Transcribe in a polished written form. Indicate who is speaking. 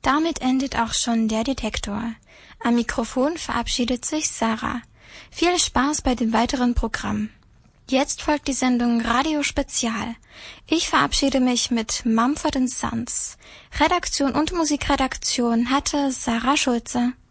Speaker 1: Damit endet auch schon der Detektor. Am Mikrofon verabschiedet sich Sarah. Viel Spaß bei dem weiteren Programm. Jetzt folgt die Sendung Radio Spezial. Ich verabschiede mich mit Mumford & Sons. Redaktion und Musikredaktion hatte Sarah Schulze.